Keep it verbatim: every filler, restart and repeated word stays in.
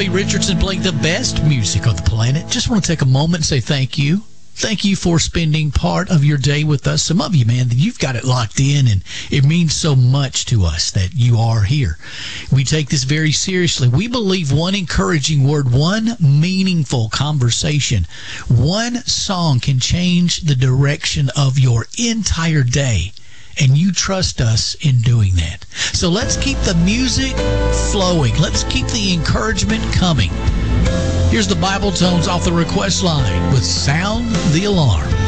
Bobby Richardson playing the best music on the planet. Just want to take a moment and say thank you. Thank you for spending part of your day with us. Some of you, man, you've got it locked in, and it means so much to us that you are here. We take this very seriously. We believe one encouraging word, one meaningful conversation, one song can change the direction of your entire day. And you trust us in doing that. So let's keep the music flowing. Let's keep the encouragement coming. Here's the Bible Tones off the request line with Sound the Alarm.